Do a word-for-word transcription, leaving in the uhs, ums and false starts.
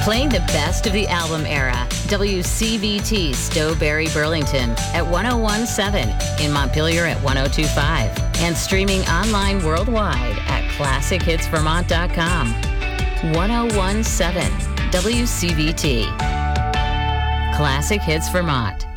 Playing the best of the album era, W C V T Stowberry Burlington at one oh one point seven, in Montpelier at one oh two point five, and streaming online worldwide at classic hits vermont dot com. one oh one point seven W C V T. Classic Hits Vermont.